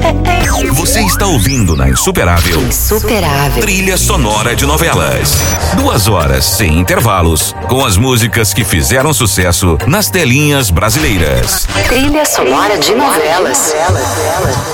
Você está ouvindo na Insuperável. Insuperável. Trilha sonora de novelas. 2 horas sem intervalos, com as músicas que fizeram sucesso nas telinhas brasileiras. Trilha sonora de novelas.